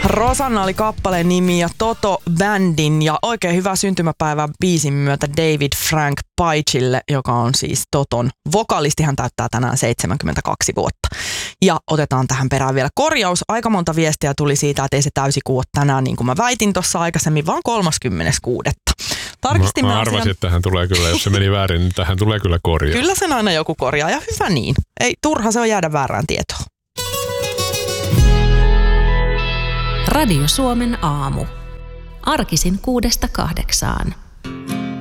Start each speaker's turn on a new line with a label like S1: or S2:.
S1: Rosanna oli kappaleen nimi ja Toto Bandin ja oikein hyvä syntymäpäivä biisin myötä David Frank Paicille, joka on siis Toton vokalisti. Hän täyttää tänään 72 vuotta. Ja otetaan tähän perään vielä korjaus. Aika monta viestiä tuli siitä, että ei se täysikuu ole tänään, niin kuin mä väitin tuossa aikaisemmin, vaan 36. Tarkistimme
S2: mä arvasin, että tähän tulee kyllä, jos se meni väärin, niin tähän tulee kyllä korjaa.
S1: Kyllä sen aina joku korjaa ja hyvä niin. Ei turha se on jäädä väärään tietoon.
S3: Radio Suomen aamu. Arkisin 6–8.